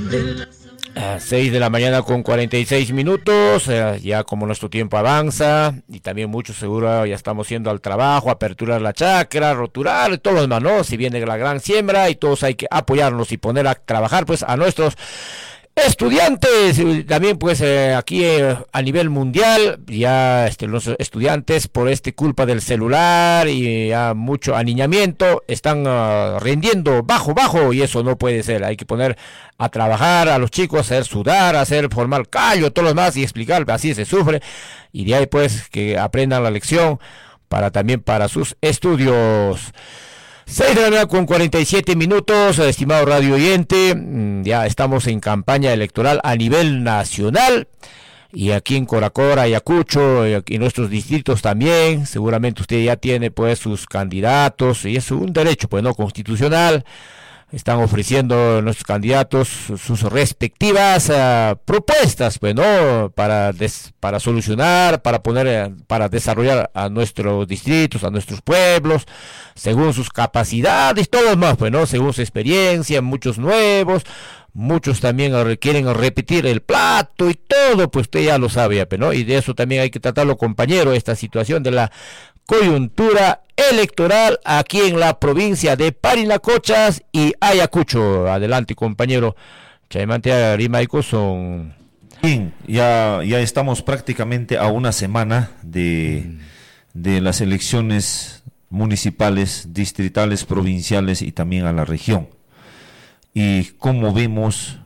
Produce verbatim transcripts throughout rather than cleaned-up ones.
A seis de la mañana con cuarenta y seis minutos, eh, ya como nuestro tiempo avanza y también muchos seguro ya estamos yendo al trabajo, aperturar la chacra, roturar y todo lo demás, ¿no? Si viene la gran siembra y todos hay que apoyarnos y poner a trabajar pues a nuestros estudiantes, también pues eh, aquí eh, a nivel mundial, ya este, los estudiantes por este culpa del celular y ya mucho aniñamiento están uh, rindiendo bajo, bajo y eso no puede ser, hay que poner a trabajar a los chicos, hacer sudar, hacer formar callo, todo lo demás y explicar, así se sufre y de ahí pues que aprendan la lección para también para sus estudios. seis de la mañana con cuarenta y siete minutos, estimado radio oyente, ya estamos en campaña electoral a nivel nacional y aquí en Coracora, Ayacucho y aquí en nuestros distritos también, seguramente usted ya tiene pues sus candidatos y es un derecho pues no constitucional. Están ofreciendo nuestros candidatos sus respectivas uh, propuestas, pues, ¿no? Para des, para solucionar, para poner, para desarrollar a nuestros distritos, a nuestros pueblos, según sus capacidades, todo más, pues, ¿no? Según su experiencia, muchos nuevos, muchos también quieren repetir el plato y todo, pues usted ya lo sabe, pues, ¿no? Y de eso también hay que tratarlo, compañero, esta situación de la coyuntura electoral aquí en la provincia de Parinacochas y Ayacucho. Adelante, compañero. Chaimante Arimaico son. Bien, ya, ya estamos prácticamente a una semana de, de las elecciones municipales, distritales, provinciales y también a la región. Y como vemos,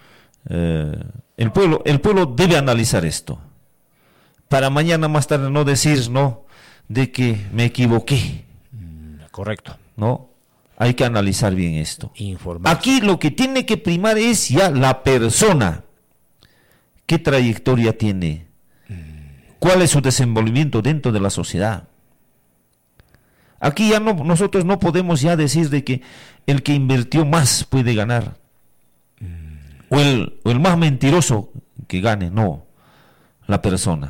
eh, el pueblo, el pueblo debe analizar esto. Para mañana más tarde no decir, no, de que me equivoqué. Correcto. No, hay que analizar bien esto. Informar. Aquí lo que tiene que primar es ya la persona. ¿Qué trayectoria tiene? ¿Cuál es su desenvolvimiento dentro de la sociedad? Aquí ya no, nosotros no podemos ya decir de que el que invirtió más puede ganar. O el, o el más mentiroso que gane, no, la persona.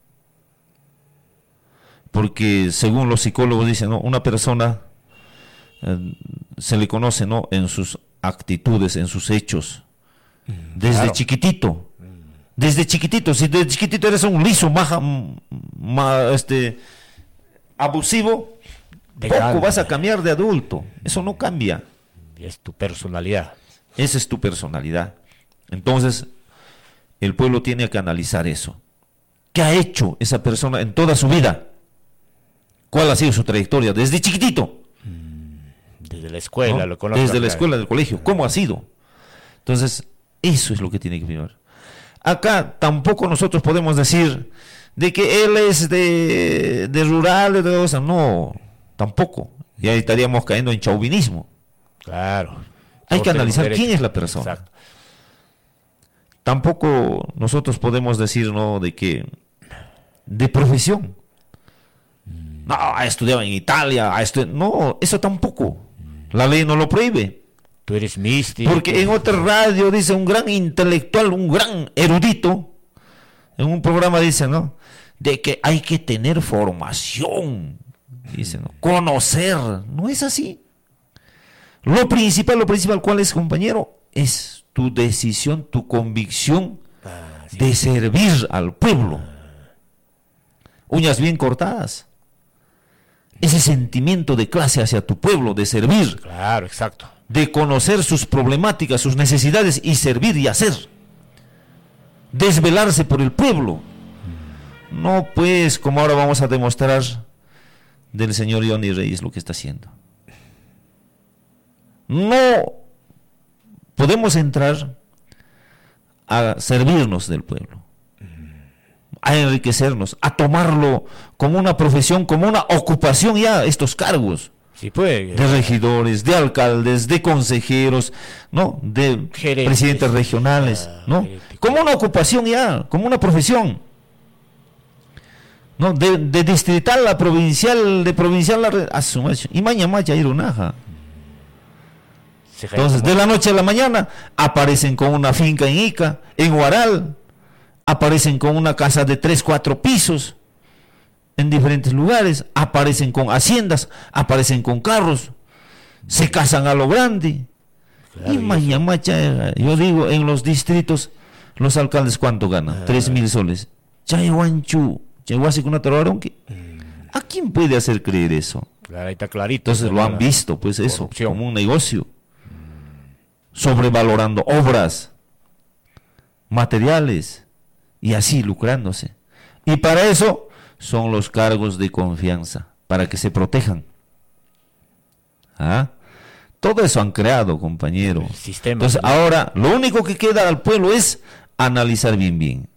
Porque según los psicólogos dicen, ¿no? Una persona eh, se le conoce, ¿no? En sus actitudes, en sus hechos, desde claro. chiquitito, desde chiquitito. Si desde chiquitito eres un liso, maja, ma, este, abusivo, de poco grande. Vas a cambiar de adulto. Eso no cambia. Es tu personalidad. Esa es tu personalidad. Entonces, el pueblo tiene que analizar eso. ¿Qué ha hecho esa persona en toda su vida? ¿Cuál ha sido su trayectoria desde chiquitito? Desde la escuela, ¿no? lo conozco. Desde la escuela, del colegio. ¿Cómo ha sido? Entonces, eso es lo que tiene que primar. Acá tampoco nosotros podemos decir de que él es de, de rural, de cosas. No, tampoco. Ya estaríamos cayendo en chauvinismo. Claro. Hay que analizar quién es la persona. Exacto. Tampoco nosotros podemos decir, no, de que de profesión. No, ha estudiado en Italia, ha estudiado... No, eso tampoco. La ley no lo prohíbe. Tú eres místico. Porque en otra radio dice un gran intelectual, un gran erudito, en un programa dice, ¿no? De que hay que tener formación, dice, ¿no? Conocer. No es así. Lo principal, lo principal, ¿cuál es, compañero? Es tu decisión, tu convicción ah, sí. de servir al pueblo. Uñas bien cortadas. Ese sentimiento de clase hacia tu pueblo, de servir. Claro, exacto. De conocer sus problemáticas, sus necesidades y servir y hacer. Desvelarse por el pueblo. No pues, como ahora vamos a demostrar del señor Johnny Reyes lo que está haciendo. No podemos entrar a servirnos del pueblo, a enriquecernos, a tomarlo como una profesión, como una ocupación ya, estos cargos. Sí, pues, de regidores, de alcaldes, de consejeros, ¿no? De gerentes, presidentes regionales, ¿no? Gerentes. Como una ocupación ya, como una profesión. ¿No? De, de distrital a provincial, de provincial a, a su y mañana ya ir unaja. Entonces, de la noche a la mañana aparecen con una finca en Ica, en Huaral, aparecen con una casa de tres, cuatro pisos en diferentes lugares, aparecen con haciendas, aparecen con carros, se casan a lo grande, Claro, y y mañana, cha- yo digo, en los distritos, los alcaldes, ¿cuánto ganan? Ah. Tres mil soles. Chayhuanchu, chayhuasi con una torobaron que- ¿A quién puede hacer creer eso? Claro, ahí está clarito. Entonces lo han ¿no? visto, pues eso, Corrupción. como un negocio. Sobrevalorando obras, materiales, y así lucrándose. Y para eso son los cargos de confianza, para que se protejan. ¿Ah? Todo eso han creado, compañero. El sistema. Entonces ahora lo único que queda al pueblo es analizar bien bien.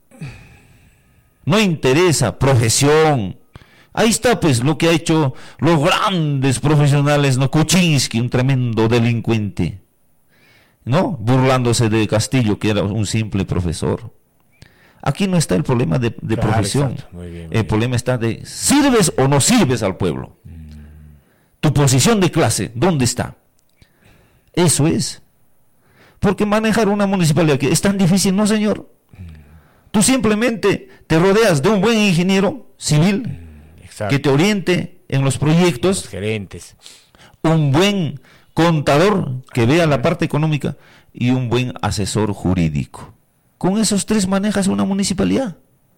No interesa profesión. Ahí está pues lo que ha hecho los grandes profesionales, ¿no? Kuczynski, un tremendo delincuente, ¿no? Burlándose de Castillo, que era un simple profesor. Aquí no está el problema de, de Claro, profesión. exacto. Muy bien, muy El bien. problema está de ¿sirves o no sirves al pueblo? Tu posición de clase, ¿dónde está? Eso es. Porque manejar una municipalidad que es tan difícil, no señor. Tú simplemente te rodeas de un buen ingeniero civil Exacto. que te oriente en los Los proyectos, gerentes. un buen contador que vea la parte económica y un buen asesor jurídico. Con esos tres manejas una municipalidad.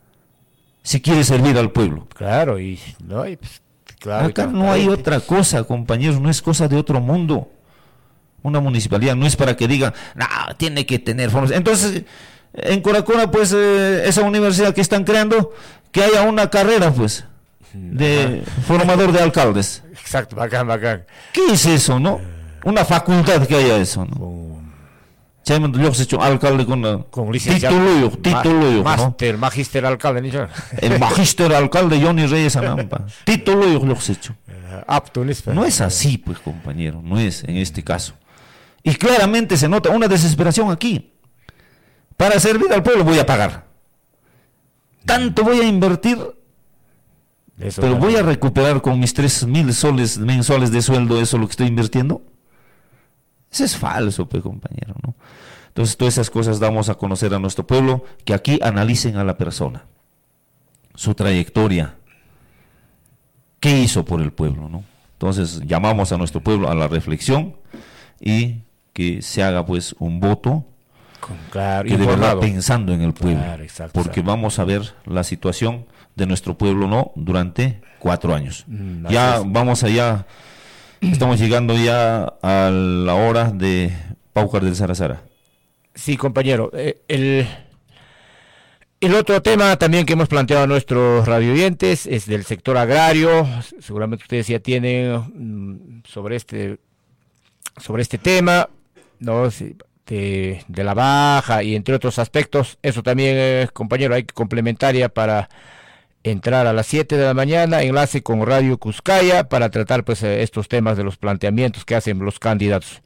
Si quieres servir al pueblo. Claro, y no, y, pues, claro, y Acá no hay transparente. otra cosa, compañeros, no es cosa de otro mundo. Una municipalidad no es para que digan, no, tiene que tener formación. Entonces, en Coracora, pues, eh, esa universidad que están creando, que haya una carrera, pues, de formador de alcaldes. Exacto, bacán, bacán. ¿Qué es eso, no? Una facultad que haya eso, ¿no? Con, Chayman, yo he hecho alcalde con la con licenciado. título, yo, Ma- título, yo, ¿no? Máster, magíster, alcalde, ni yo. El magíster alcalde Johnny Reyes Anampa. Título, yo lo he hecho. Eh, apto, ¿no es? No es así, pues, compañero, no es en este caso. Y claramente se nota una desesperación aquí. Para servir al pueblo voy a pagar. Tanto voy a invertir, Eso pero también. voy a recuperar con mis tres mil soles mensuales de sueldo eso lo que estoy invirtiendo. Eso es falso, pues, compañero, ¿no? Entonces, todas esas cosas damos a conocer a nuestro pueblo, que aquí analicen a la persona, su trayectoria, qué hizo por el pueblo, ¿no? Entonces, llamamos a nuestro pueblo a la reflexión y que se haga, pues, un voto Con- claro, que de verdad informado. pensando en el pueblo, Claro, exacto, porque exacto. vamos a ver la situación de nuestro pueblo, ¿no? Durante cuatro años. Mm, así ya es. vamos allá, estamos llegando ya a la hora de Paucar del Sarazara. Sí, compañero. eh, el, el otro tema también que hemos planteado a nuestros radioyentes es del sector agrario. Seguramente ustedes ya tienen mm, sobre este sobre este tema, ¿no? Sí, de, de la baja y entre otros aspectos. Eso también, eh, compañero, hay que complementaria para entrar a las siete de la mañana, enlace con Radio Cuscaya para tratar pues eh, estos temas de los planteamientos que hacen los candidatos.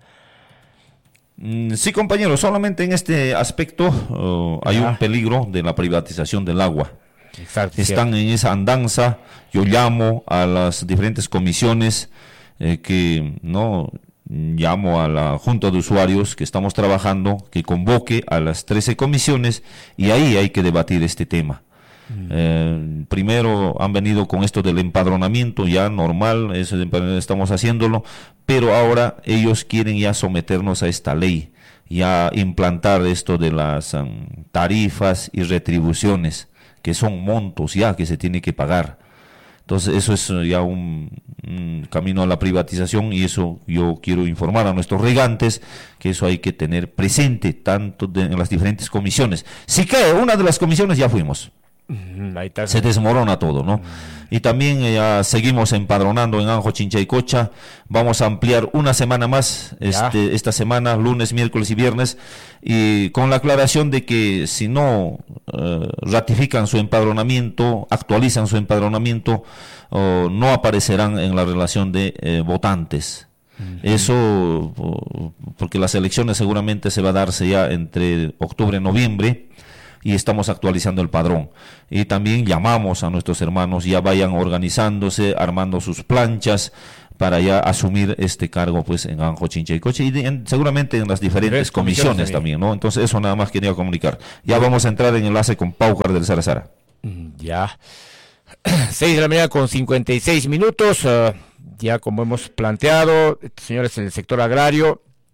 Mm, Sí, compañero, solamente en este aspecto uh, hay Ya. un peligro de la privatización del agua. Exacto. Están en esa andanza. Yo llamo a las diferentes comisiones eh, que no llamo a la junta de usuarios que estamos trabajando, que convoque a las trece comisiones y ahí hay que debatir este tema. Eh, primero han venido con esto del empadronamiento, ya normal, eso de empadronamiento estamos haciéndolo, pero ahora ellos quieren ya someternos a esta ley, ya implantar esto de las um, tarifas y retribuciones, que son montos ya que se tiene que pagar. Entonces eso es ya un, un camino a la privatización y eso yo quiero informar a nuestros regantes que eso hay que tener presente tanto de, en las diferentes comisiones. Si cae una de las comisiones ya fuimos. Mm, Ahí está. Se desmorona todo, ¿no? Y también eh, ya seguimos empadronando en Anjo, Chinchaycocha. Vamos a ampliar una semana más, este, esta semana, lunes, miércoles y viernes, y con la aclaración de que si no eh, ratifican su empadronamiento, actualizan su empadronamiento, oh, no aparecerán en la relación de eh, votantes. Uh-huh. Eso, oh, porque las elecciones seguramente se va a darse ya entre octubre y noviembre, y estamos actualizando el padrón. Y también llamamos a nuestros hermanos, ya vayan organizándose, armando sus planchas para ya asumir este cargo pues en Anjo, Chinchaycocha y de, en, seguramente en las diferentes comisiones, comisiones también, ¿no? Entonces eso nada más quería comunicar. Ya vamos a entrar en enlace con Paucar del Sarazara. Ya. seis de la mañana con cincuenta y seis minutos. Uh, ya como hemos planteado, señores, en el sector agrario,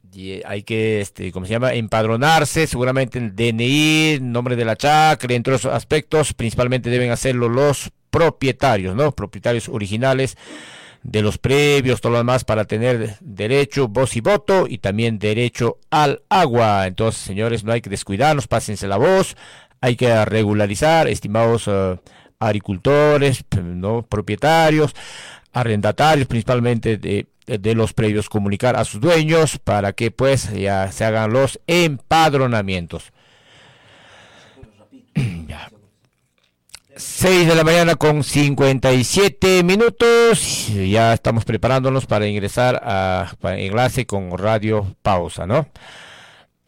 Y hay que, este, ¿cómo se llama? Empadronarse, seguramente el D N I, nombre de la chacra, entre otros aspectos, principalmente deben hacerlo los propietarios, ¿no? Propietarios originales de los previos, todo lo demás, para tener derecho, voz y voto, y también derecho al agua. Entonces, señores, no hay que descuidarnos, pásense la voz, hay que regularizar, estimados uh, agricultores, no propietarios, arrendatarios, principalmente de, de, de los previos, comunicar a sus dueños para que pues ya se hagan los empadronamientos. Ya. seis de la mañana con cincuenta y siete minutos, ya estamos preparándonos para ingresar a para enlace con Radio Pausa, ¿no?